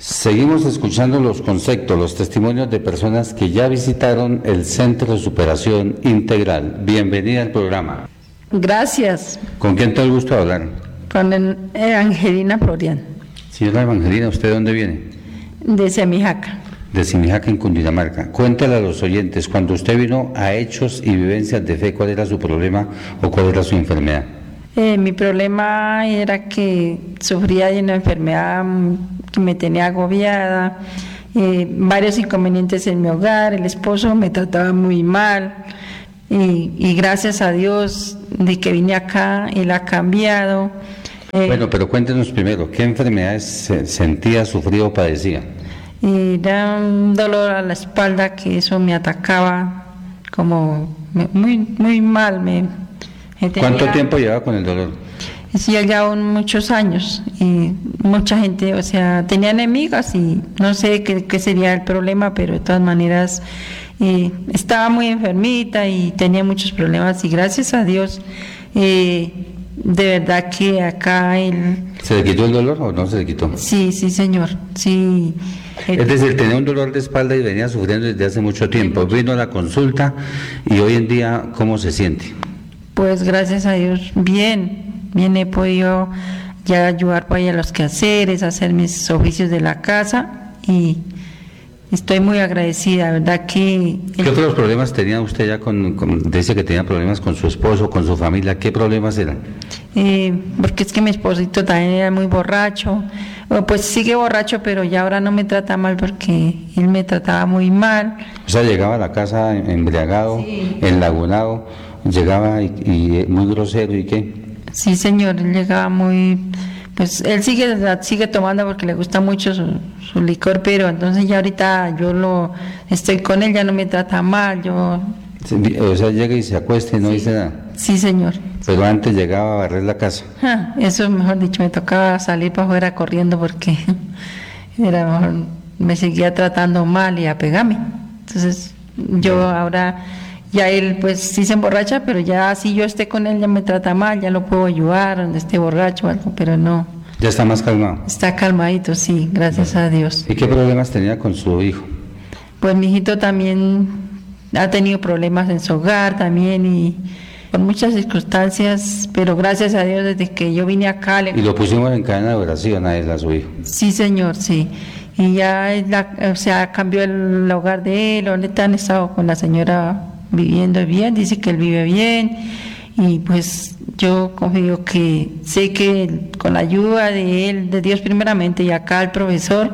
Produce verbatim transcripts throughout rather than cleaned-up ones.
Seguimos escuchando los conceptos, los testimonios de personas que ya visitaron el Centro de Superación Integral. Bienvenida al programa. Gracias. ¿Con quién te da el gusto de hablar? Con el, Evangelina Florian. Señora Evangelina, ¿usted de dónde viene? De Semijaca. De Simijaca, en Cundinamarca. Cuéntale a los oyentes, cuando usted vino a Hechos y Vivencias de Fe, ¿cuál era su problema o cuál era su enfermedad? Eh, mi problema era que sufría de una enfermedad que me tenía agobiada, eh, varios inconvenientes en mi hogar, el esposo me trataba muy mal y, y gracias a Dios de que vine acá, él ha cambiado. Eh, bueno, pero cuéntenos primero, ¿qué enfermedades se sentía, sufría o padecía? Era un dolor a la espalda que eso me atacaba como muy, muy mal. Me, me tenía... ¿Cuánto tiempo llevaba con el dolor? Sí, ya muchos años y mucha gente, o sea, tenía enemigas y no sé qué, qué sería el problema, pero de todas maneras eh, estaba muy enfermita y tenía muchos problemas y gracias a Dios, eh, de verdad que acá él... ¿Se le quitó el dolor o no se le quitó? Sí, sí, señor, sí. Es decir, tenía un dolor de espalda y venía sufriendo desde hace mucho tiempo. Vino a la consulta y hoy en día, ¿cómo se siente? Pues gracias a Dios, bien. Bien, he podido ya ayudar para a los quehaceres, hacer mis oficios de la casa y estoy muy agradecida, ¿verdad? Que ¿Qué el... otros problemas tenía usted ya con, con, dice que tenía problemas con su esposo, con su familia? ¿Qué problemas eran? Eh, porque es que mi esposito también era muy borracho, pues sigue borracho, pero ya ahora no me trata mal porque él me trataba muy mal. O sea, llegaba a la casa embriagado, sí. enlagunado, llegaba y, y muy grosero, ¿y qué? Sí, señor, él llegaba muy, pues él sigue sigue tomando porque le gusta mucho su, su licor, pero entonces ya ahorita yo lo estoy con él, ya no me trata mal, yo... Sí, o sea, llega y se acuesta y no sí, dice nada. Sí, señor. Pero antes llegaba a barrer la casa. Ah, eso, mejor dicho, me tocaba salir para afuera corriendo porque era mejor, me seguía tratando mal y a pegarme. Entonces, yo bueno. ahora... Ya él pues sí se emborracha, pero ya si yo esté con él ya me trata mal, ya lo puedo ayudar donde esté borracho o algo, pero no. ¿Ya está más calmado? Está calmadito, sí, gracias bueno. a Dios. ¿Y qué problemas tenía con su hijo? Pues mi hijito también ha tenido problemas en su hogar también y por muchas circunstancias, pero gracias a Dios desde que yo vine acá... Le... Y lo pusimos en cadena de oración a él, a su hijo. Sí, señor, sí. Y ya, la, o sea, cambió el hogar de él, ahorita han estado con la señora... viviendo bien, dice que él vive bien y pues yo confío que sé que con la ayuda de él, de Dios primeramente y acá el profesor,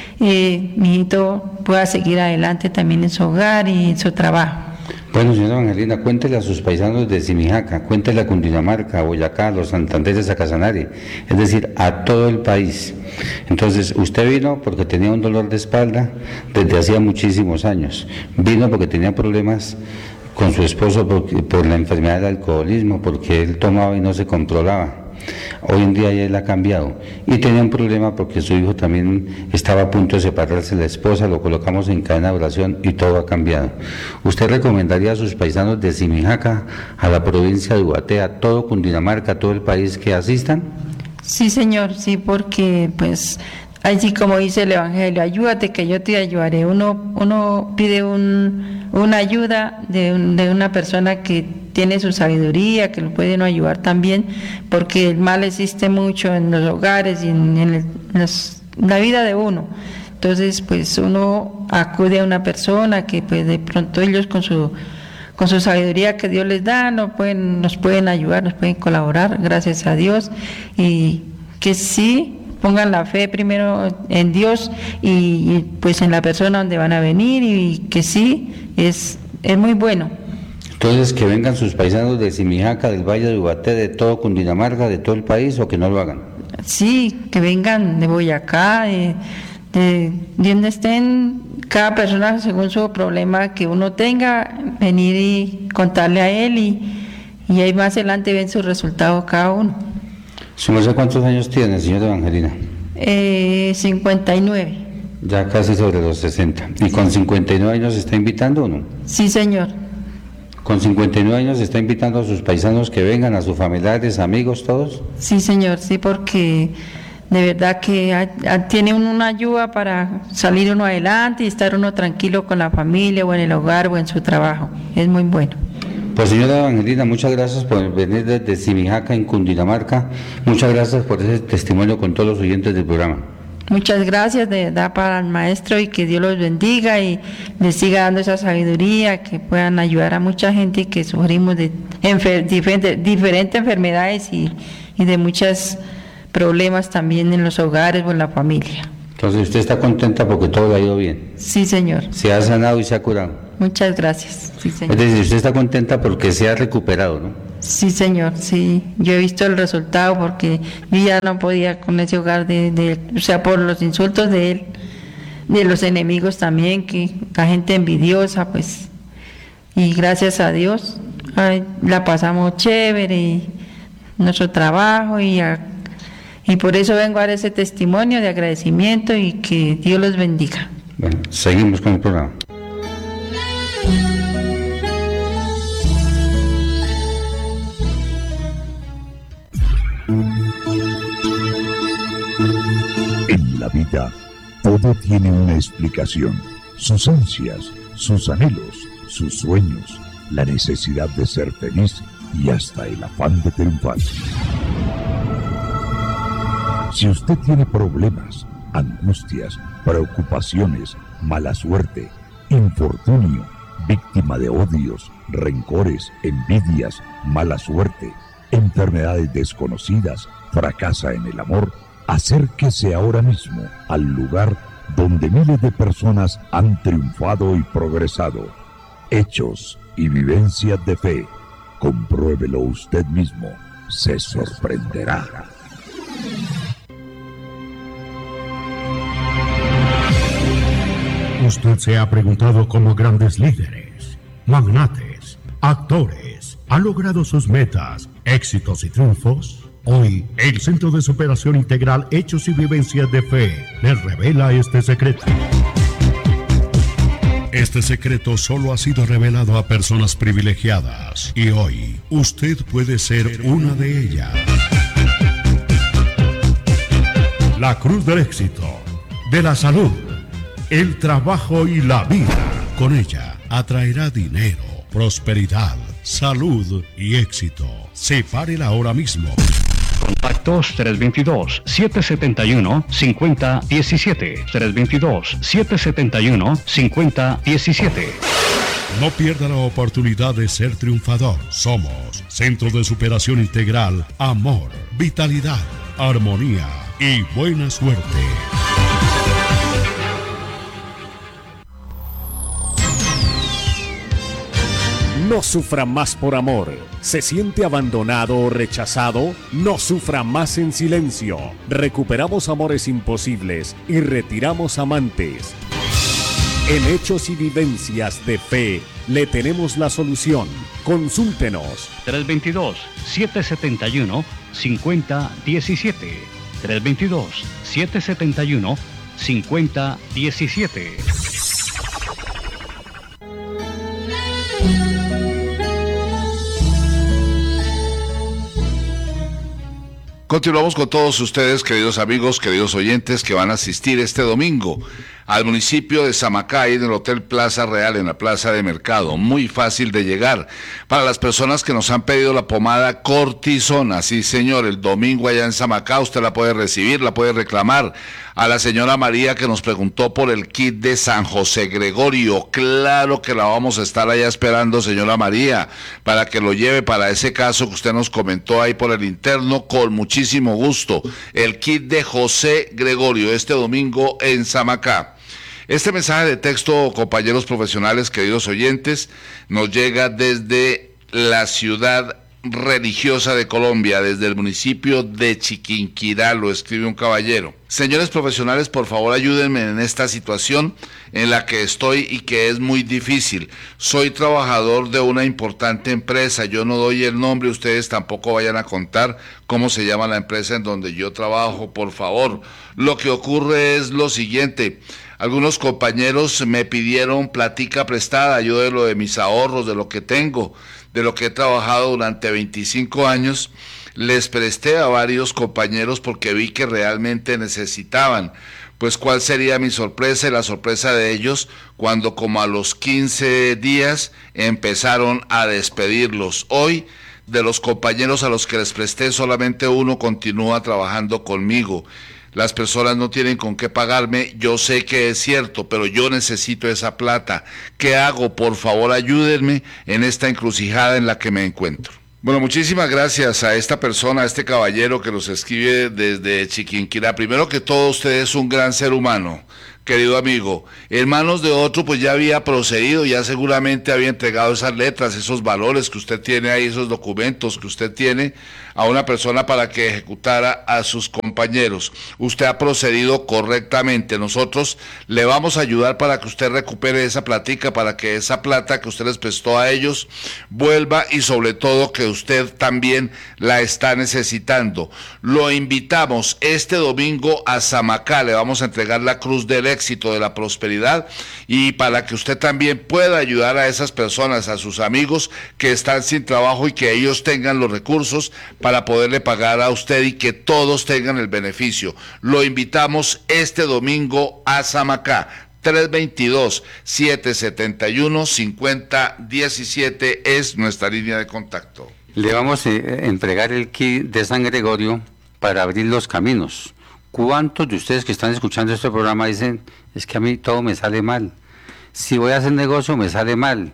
eh, mi hijito pueda seguir adelante también en su hogar y en su trabajo. Bueno, señora Evangelina, cuéntele a sus paisanos de Simijaca, cuéntele a Cundinamarca, a Boyacá, a los santanderes, a Casanare, es decir, a todo el país. Entonces, usted vino porque tenía un dolor de espalda desde hacía muchísimos años, vino porque tenía problemas con su esposo por, por la enfermedad del alcoholismo, porque él tomaba y no se controlaba. Hoy en día ya él ha cambiado y tenía un problema porque su hijo también estaba a punto de separarse de la esposa, lo colocamos en cadena de oración y todo ha cambiado. ¿Usted recomendaría a sus paisanos de Simijaca, a la provincia de Ubaté, a todo Cundinamarca, a todo el país que asistan? Sí, señor, sí, porque pues así como dice el Evangelio, ayúdate que yo te ayudaré. Uno, uno pide un, una ayuda de, un, de una persona que tiene su sabiduría, que lo puede no ayudar también, porque el mal existe mucho en los hogares y en, en, el, en los, la vida de uno. Entonces, pues uno acude a una persona que pues de pronto ellos con su con su sabiduría que Dios les da, nos pueden, nos pueden ayudar, nos pueden colaborar, gracias a Dios, y que sí pongan la fe primero en Dios y, y pues en la persona donde van a venir y que sí, es, es muy bueno. Entonces, que vengan sus paisanos de Simijaca, del Valle de Ubaté, de todo Cundinamarca, de todo el país, o que no lo hagan. Sí, que vengan de Boyacá, de, de, de donde estén, cada persona según su problema que uno tenga, venir y contarle a él y, y ahí más adelante ven su resultado cada uno. ¿Su merced cuántos años tiene, señora Evangelina? Eh, cincuenta y nueve. Ya casi sobre los sesenta. ¿Y sí. Con cincuenta y nueve años se está invitando o no? Sí, señor. ¿Con cincuenta y nueve años está invitando a sus paisanos que vengan, a sus familiares, amigos, todos? Sí, señor, sí, porque de verdad que a, a, tiene uno una ayuda para salir uno adelante y estar uno tranquilo con la familia o en el hogar o en su trabajo. Es muy bueno. Pues señora Evangelina, muchas gracias por venir desde Simijaca, en Cundinamarca. Muchas gracias por ese testimonio con todos los oyentes del programa. Muchas gracias de verdad para el maestro y que Dios los bendiga y les siga dando esa sabiduría, que puedan ayudar a mucha gente que sufrimos de enfer diferentes, diferentes enfermedades y, y de muchos problemas también en los hogares o en la familia. Entonces usted está contenta porque todo le ha ido bien. Sí, señor. Se ha sanado y se ha curado. Muchas gracias. Sí, señor. Es decir, usted está contenta porque se ha recuperado, ¿no? Sí, señor, sí. Yo he visto el resultado porque yo ya no podía con ese hogar de, de o sea, por los insultos de él, de los enemigos también, que la gente envidiosa, pues. Y gracias a Dios, ay, la pasamos chévere, y nuestro trabajo, y, a, y por eso vengo a dar ese testimonio de agradecimiento y que Dios los bendiga. Bueno, seguimos con el programa. En la vida, todo tiene una explicación. Sus ansias, sus anhelos, sus sueños, la necesidad de ser feliz y hasta el afán de triunfar. Si usted tiene problemas, angustias, preocupaciones, mala suerte, infortunio, víctima de odios, rencores, envidias, mala suerte, enfermedades desconocidas, fracasa en el amor, acérquese ahora mismo al lugar donde miles de personas han triunfado y progresado. Hechos y vivencias de fe. Compruébelo usted mismo. Se sorprenderá. Usted se ha preguntado cómo grandes líderes, magnates, actores han logrado sus metas, éxitos y triunfos. Hoy, el Centro de Superación Integral Hechos y Vivencias de Fe les revela este secreto. Este secreto solo ha sido revelado a personas privilegiadas y hoy usted puede ser una de ellas. La cruz del éxito, de la salud, el trabajo y la vida. Con ella atraerá dinero, prosperidad, salud y éxito. Sepárela ahora mismo. Contactos tres dos dos, siete siete uno, cinco cero uno siete, tres dos dos, siete siete uno, cinco cero uno siete. No pierda la oportunidad de ser triunfador. Somos Centro de Superación Integral, Amor, Vitalidad, Armonía y Buena Suerte. No sufra más por amor. ¿Se siente abandonado o rechazado? No sufra más en silencio. Recuperamos amores imposibles y retiramos amantes. En Hechos y Vivencias de Fe le tenemos la solución. Consúltenos. tres dos dos, siete siete uno, cinco cero uno siete. tres dos dos, siete siete uno, cinco cero uno siete. Continuamos con todos ustedes, queridos amigos, queridos oyentes, que van a asistir este domingo al municipio de Samacá, en el Hotel Plaza Real, en la Plaza de Mercado. Muy fácil de llegar. Para las personas que nos han pedido la pomada cortisona, sí señor, el domingo allá en Samacá, usted la puede recibir, la puede reclamar. A la señora María que nos preguntó por el kit de San José Gregorio, claro que la vamos a estar allá esperando, señora María, para que lo lleve para ese caso que usted nos comentó ahí por el interno, con muchísimo gusto. El kit de José Gregorio, este domingo en Samacá. Este mensaje de texto, compañeros profesionales, queridos oyentes, nos llega desde la ciudad religiosa de Colombia, desde el municipio de Chiquinquirá, lo escribe un caballero. Señores profesionales, por favor ayúdenme en esta situación en la que estoy y que es muy difícil. Soy trabajador de una importante empresa, yo no doy el nombre, ustedes tampoco vayan a contar cómo se llama la empresa en donde yo trabajo, por favor. Lo que ocurre es lo siguiente: algunos compañeros me pidieron platica prestada, yo de lo de mis ahorros, de lo que tengo, de lo que he trabajado durante veinticinco años, les presté a varios compañeros porque vi que realmente necesitaban. Pues cuál sería mi sorpresa y la sorpresa de ellos cuando como a los quince días empezaron a despedirlos. Hoy, de los compañeros a los que les presté, solamente uno continúa trabajando conmigo. Las personas no tienen con qué pagarme, yo sé que es cierto, pero yo necesito esa plata. ¿Qué hago? Por favor, ayúdenme en esta encrucijada en la que me encuentro. Bueno, muchísimas gracias a esta persona, a este caballero que nos escribe desde Chiquinquirá. Primero que todo, usted es un gran ser humano, querido amigo. En manos de otro, pues ya había procedido, ya seguramente había entregado esas letras, esos valores que usted tiene ahí, esos documentos que usted tiene a una persona para que ejecutara a sus compañeros. Usted ha procedido correctamente. Nosotros le vamos a ayudar para que usted recupere esa platica, para que esa plata que usted les prestó a ellos vuelva y sobre todo que usted también la está necesitando. Lo invitamos este domingo a Samacá, le vamos a entregar la cruz del éxito, de la prosperidad, y para que usted también pueda ayudar a esas personas, a sus amigos que están sin trabajo y que ellos tengan los recursos para poderle pagar a usted y que todos tengan el beneficio. Lo invitamos este domingo a Samacá. tres dos dos, siete siete uno, cinco cero uno siete es nuestra línea de contacto. Le vamos a entregar el kit de San Gregorio para abrir los caminos. ¿Cuántos de ustedes que están escuchando este programa dicen, es que a mí todo me sale mal? Si voy a hacer negocio me sale mal.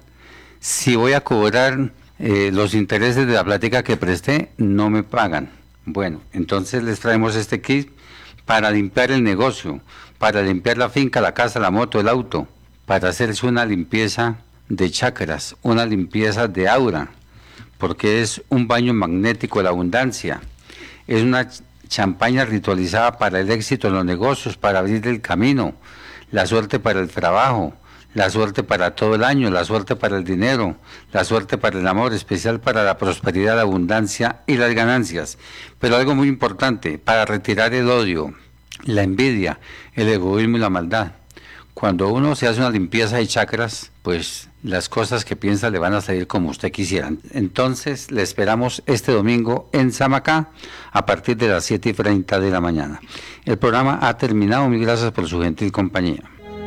Si voy a cobrar eh, los intereses de la plática que presté, no me pagan. Bueno, entonces les traemos este kit para limpiar el negocio, para limpiar la finca, la casa, la moto, el auto, para hacerse una limpieza de chakras, una limpieza de aura, porque es un baño magnético de la abundancia. Es una champaña ritualizada para el éxito en los negocios, para abrir el camino, la suerte para el trabajo, la suerte para todo el año, la suerte para el dinero, la suerte para el amor, especial para la prosperidad, la abundancia y las ganancias. Pero algo muy importante, para retirar el odio, la envidia, el egoísmo y la maldad. Cuando uno se hace una limpieza de chakras, pues las cosas que piensa le van a salir como usted quisiera. Entonces, le esperamos este domingo en Samacá a partir de las siete y treinta de la mañana. El programa ha terminado. Mil gracias por su gentil compañía.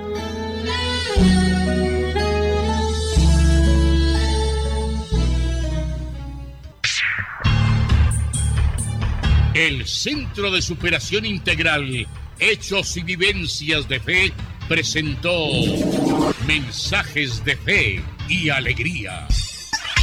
El Centro de Superación Integral, Hechos y Vivencias de Fe, presentó Mensajes de Fe y Alegría.